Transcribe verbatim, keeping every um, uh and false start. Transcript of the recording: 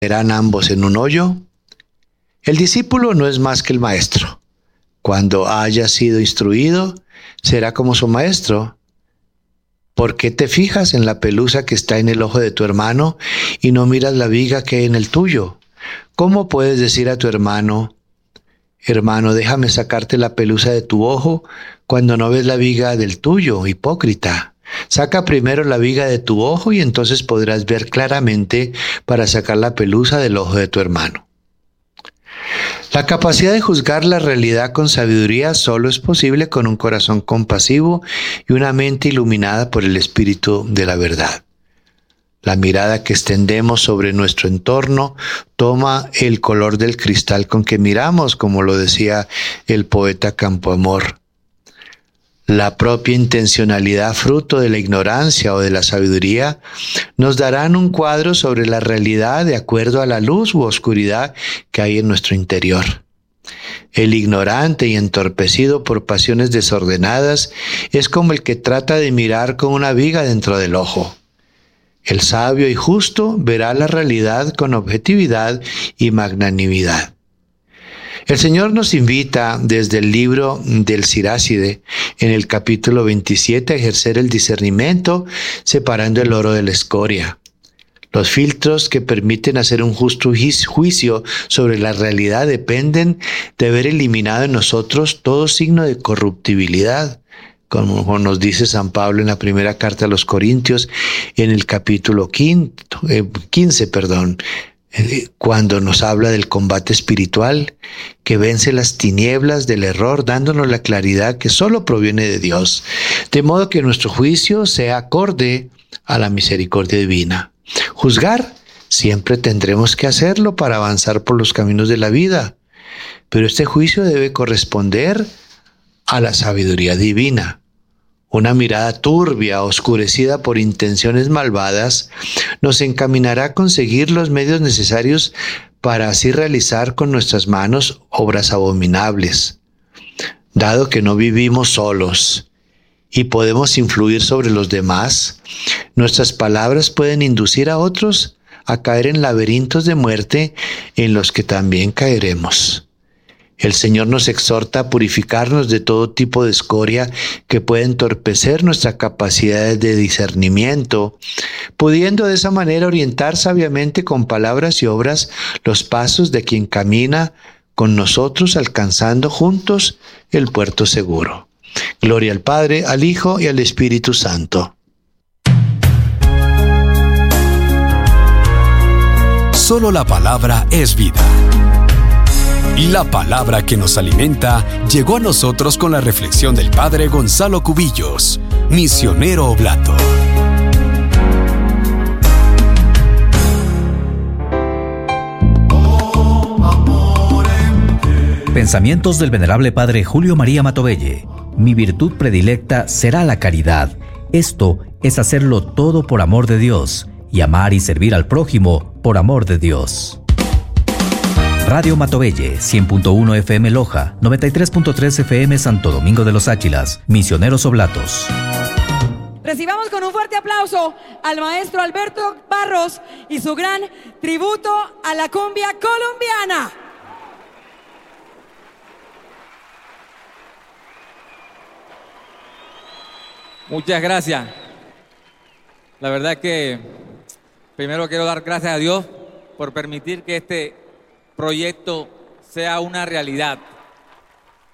¿Serán ambos en un hoyo? El discípulo no es más que el maestro. Cuando haya sido instruido, será como su maestro. ¿Por qué te fijas en la pelusa que está en el ojo de tu hermano y no miras la viga que hay en el tuyo? ¿Cómo puedes decir a tu hermano, hermano, déjame sacarte la pelusa de tu ojo, cuando no ves la viga del tuyo, hipócrita? Saca primero la viga de tu ojo y entonces podrás ver claramente para sacar la pelusa del ojo de tu hermano. La capacidad de juzgar la realidad con sabiduría solo es posible con un corazón compasivo y una mente iluminada por el Espíritu de la verdad. La mirada que extendemos sobre nuestro entorno toma el color del cristal con que miramos, como lo decía el poeta Campoamor. La propia intencionalidad, fruto de la ignorancia o de la sabiduría, nos darán un cuadro sobre la realidad de acuerdo a la luz u oscuridad que hay en nuestro interior. El ignorante y entorpecido por pasiones desordenadas es como el que trata de mirar con una viga dentro del ojo. El sabio y justo verá la realidad con objetividad y magnanimidad. El Señor nos invita desde el libro del Siráside, en el capítulo veintisiete, a ejercer el discernimiento separando el oro de la escoria. Los filtros que permiten hacer un justo juicio sobre la realidad dependen de haber eliminado en nosotros todo signo de corruptibilidad, como nos dice San Pablo en la primera carta a los Corintios, en el capítulo quince, perdón, cuando nos habla del combate espiritual que vence las tinieblas del error, dándonos la claridad que solo proviene de Dios, de modo que nuestro juicio sea acorde a la misericordia divina. Juzgar, siempre tendremos que hacerlo para avanzar por los caminos de la vida, pero este juicio debe corresponder a la sabiduría divina. Una mirada turbia, oscurecida por intenciones malvadas, nos encaminará a conseguir los medios necesarios para así realizar con nuestras manos obras abominables. Dado que no vivimos solos y podemos influir sobre los demás, nuestras palabras pueden inducir a otros a caer en laberintos de muerte en los que también caeremos. El Señor nos exhorta a purificarnos de todo tipo de escoria que puede entorpecer nuestra capacidad de discernimiento, pudiendo de esa manera orientar sabiamente con palabras y obras los pasos de quien camina con nosotros, alcanzando juntos el puerto seguro. Gloria al Padre, al Hijo y al Espíritu Santo. Solo la palabra es vida. Y la palabra que nos alimenta llegó a nosotros con la reflexión del Padre Gonzalo Cubillos, misionero oblato. Pensamientos del venerable Padre Julio María Matovelle. Mi virtud predilecta será la caridad. Esto es hacerlo todo por amor de Dios y amar y servir al prójimo por amor de Dios. Radio Matovelle, cien punto uno F M Loja, noventa y tres punto tres F M Santo Domingo de los Áchilas, misioneros oblatos. Recibamos con un fuerte aplauso al maestro Alberto Barros y su gran tributo a la cumbia colombiana. Muchas gracias. La verdad que primero quiero dar gracias a Dios por permitir que este proyecto sea una realidad.